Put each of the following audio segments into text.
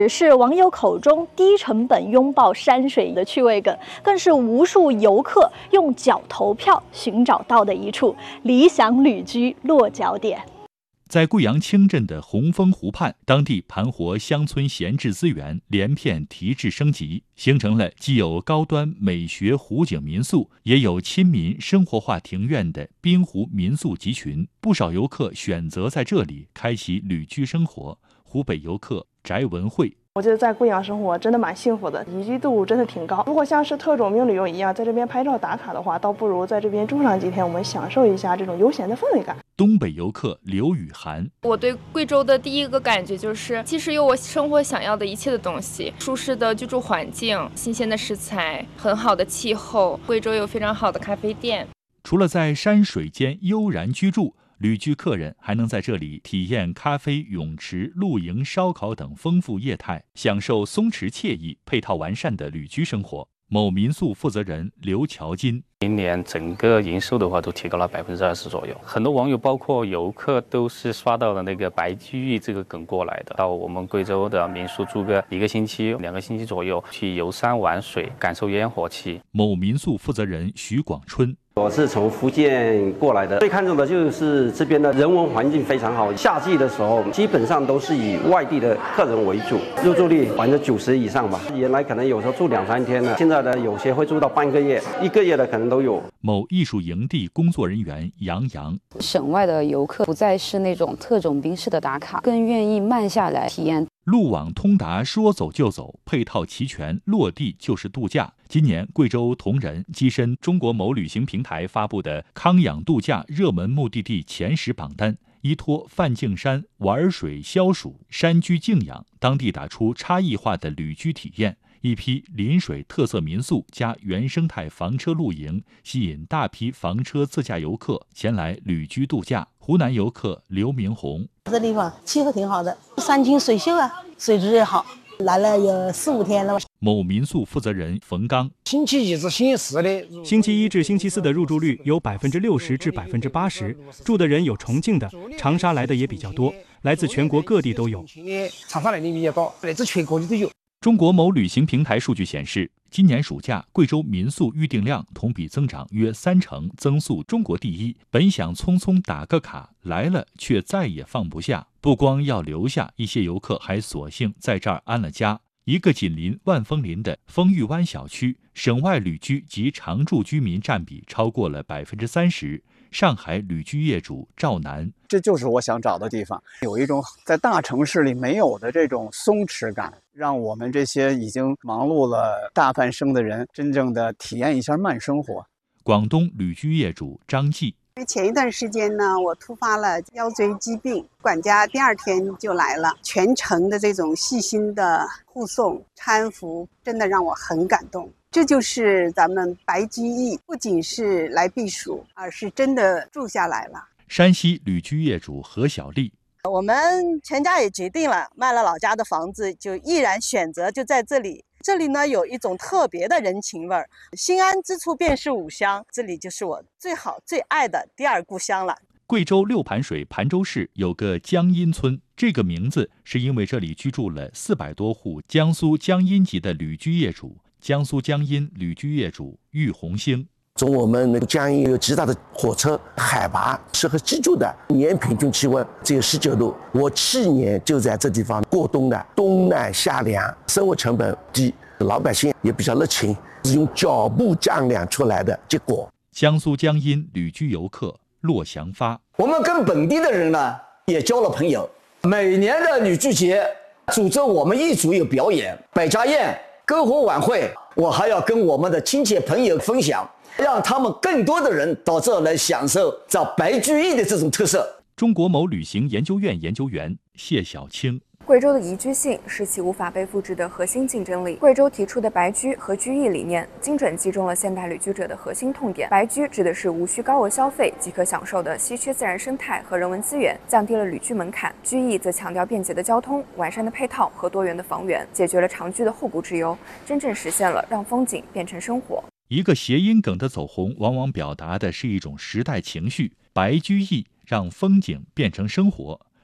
是网友口中低成本拥抱山水的趣味梗，更是无数游客用脚投票寻找到的一处理想旅居落脚点。 在贵阳清镇的红枫湖畔，当地盘活乡村闲置资源，连片提质升级，形成了既有高端美学湖景民宿，也有亲民生活化庭院的滨湖民宿集群。不少游客选择在这里开启旅居生活。湖北游客翟文慧。 我觉得在贵阳生活真的蛮幸福的，宜居度真的挺高。如果像是特种兵旅游一样在这边拍照打卡的话，倒不如在这边住上几天，我们享受一下这种悠闲的氛围感。 东北游客刘雨涵， 我对贵州的第一个感觉就是，其实有我生活想要的一切的东西：舒适的居住环境、新鲜的食材、很好的气候。贵州有非常好的咖啡店。 除了在山水间悠然居住，旅居客人还能在这里体验咖啡、泳池、露营、烧烤等丰富业态，享受松弛惬意、配套完善的旅居生活。某民宿负责人刘乔金， 今年整个营收的话都提高了20%左右，很多网友包括游客都是刷到了那个白居易这个梗过来的，到我们贵州的民宿住个1个星期、2个星期左右，去游山玩水，感受烟火气。 某民宿负责人徐广春， 我是从福建过来的，最看重的就是这边的人文环境非常好。夏季的时候，基本上都是以外地的客人为主，入住率90%以上吧。原来可能有时候住2-3天的，现在的有些会住到半个月、1个月的可能都有。 某艺术营地工作人员杨洋， 省外的游客不再是那种特种兵式的打卡，更愿意慢下来体验。 路网通达，说走就走，配套齐全，落地就是度假。今年贵州铜仁跻身中国某旅行平台发布的康养度假热门目的地前10榜单，依托梵净山玩水消暑、山居静养，当地打出差异化的旅居体验。一批临水特色民宿加原生态房车露营，吸引大批房车自驾游客前来旅居度假。湖南游客刘明红， 这地方气候挺好的，山清水秀啊，水质也好，来了有4-5天了。 某民宿负责人冯刚， 星期1至星期4的， 星期1至星期4的入住率有60%至80%，住的人有重庆的、长沙来的也比较多，来自全国各地都有。 长沙来的比较多，来自全国的都有。 中国某旅行平台数据显示，今年暑假贵州民宿预订量同比增长约30%，增速中国第一。本想匆匆打个卡，来了却再也放不下。不光要留下，一些游客还索性在这儿安了家。一个紧邻万丰林的丰裕湾小区，省外旅居及常住居民占比超过了30%。上海旅居业主赵楠， 这就是我想找的地方，有一种在大城市里没有的这种松弛感，让我们这些已经忙碌了大半生的人真正的体验一下慢生活。 广东旅居业主张继， 前一段时间呢，我突发了腰椎疾病，管家第2天就来了，全程的这种细心的护送搀扶，真的让我很感动。这就是咱们白居易，不仅是来避暑，而是真的住下来了。 山西旅居业主何小丽， 我们全家也决定了，卖了老家的房子，就毅然选择就在这里。这里呢有一种特别的人情味儿，心安之处便是吾乡，这里就是我最好最爱的第2故乡了。 贵州六盘水盘州市有个江阴村，这个名字是因为这里居住了400多户江苏江阴籍的旅居业主。江苏江阴旅居业主郁红星， 从我们那个江阴有极大的火车，海拔适合居住的，年平均气温只有19度。我去年就在这地方过冬的，冬暖夏凉，生活成本低，老百姓也比较热情，是用脚步丈量出来的结果。 江苏江阴旅居游客骆祥发， 我们跟本地的人呢也交了朋友，每年的旅居节组织我们一组有表演、百家宴、篝火晚会，我还要跟我们的亲戚朋友分享，让他们更多的人到这来享受这白居易的这种特色。 中国某旅行研究院研究员谢小青， 贵州的宜居性是其无法被复制的核心竞争力。贵州提出的白居和居易理念，精准击中了现代旅居者的核心痛点。白居指的是无需高额消费即可享受的稀缺自然生态和人文资源，降低了旅居门槛；居易则强调便捷的交通、完善的配套和多元的房源，解决了长居的后顾之忧，真正实现了让风景变成生活。 一个谐音梗的走红，往往表达的是一种时代情绪。白居易让风景变成生活，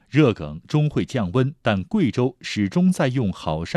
热梗终会降温，但贵州始终在用好山